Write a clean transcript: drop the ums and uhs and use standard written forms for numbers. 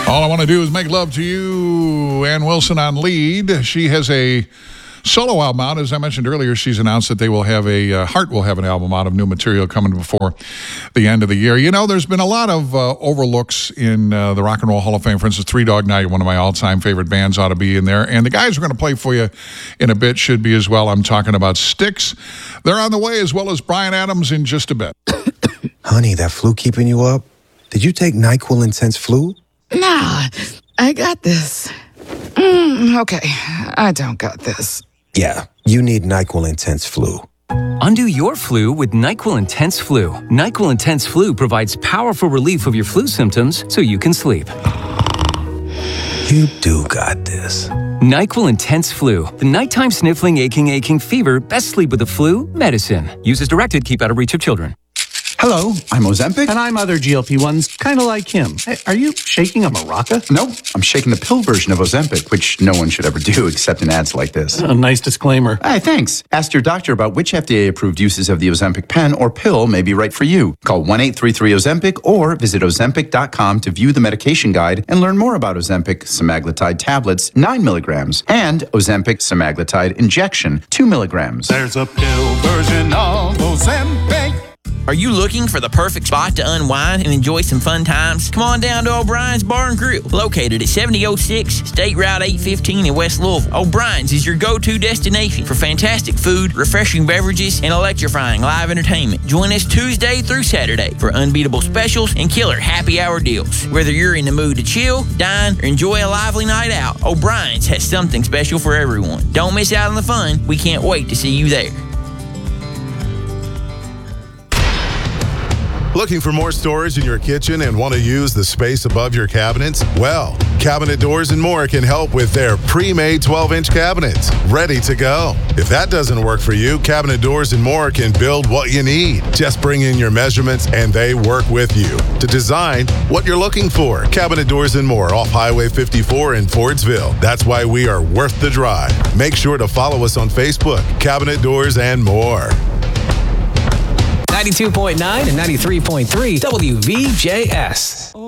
All I want to do is make love to you. Ann Wilson on lead. She has a solo album out. As I mentioned earlier, she's announced that they will have Heart will have an album out of new material coming before the end of the year. You know, there's been a lot of overlooks in the Rock and Roll Hall of Fame. For instance, Three Dog Night, one of my all-time favorite bands, ought to be in there. And the guys we're going to play for you in a bit should be as well. I'm talking about Styx. They're on the way, as well as Bryan Adams in just a bit. Honey, that flu keeping you up? Did you take NyQuil Intense Flu? Nah, I got this. Okay, I don't got this. Yeah, you need NyQuil Intense Flu. Undo your flu with NyQuil Intense Flu. NyQuil Intense Flu provides powerful relief of your flu symptoms so you can sleep. You do got this. NyQuil Intense Flu. The nighttime sniffling, aching fever. Best sleep with the flu medicine. Use as directed. Keep out of reach of children. Hello, I'm Ozempic. And I'm other GLP-1s, kind of like him. Hey, are you shaking a maraca? No, I'm shaking the pill version of Ozempic, which no one should ever do except in ads like this. A nice disclaimer. Hey, thanks. Ask your doctor about which FDA-approved uses of the Ozempic pen or pill may be right for you. Call 1-833-OZEMPIC or visit Ozempic.com to view the medication guide and learn more about Ozempic semaglutide tablets, 9 milligrams, and Ozempic semaglutide injection, 2 milligrams. There's a pill version of Ozempic. Are you looking for the perfect spot to unwind and enjoy some fun times? Come on down to O'Brien's Bar and Grill, located at 7006 State Route 815 in West Louisville. O'Brien's is your go-to destination for fantastic food, refreshing beverages, and electrifying live entertainment. Join us Tuesday through Saturday for unbeatable specials and killer happy hour deals. Whether you're in the mood to chill, dine, or enjoy a lively night out, O'Brien's has something special for everyone. Don't miss out on the fun. We can't wait to see you there. Looking for more storage in your kitchen and want to use the space above your cabinets? Well, Cabinet Doors and More can help with their pre-made 12-inch cabinets, ready to go. If that doesn't work for you, Cabinet Doors and More can build what you need. Just bring in your measurements and they work with you to design what you're looking for. Cabinet Doors and More off Highway 54 in Fordsville. That's why we are worth the drive. Make sure to follow us on Facebook, Cabinet Doors and More. 92.9 and 93.3 WVJS.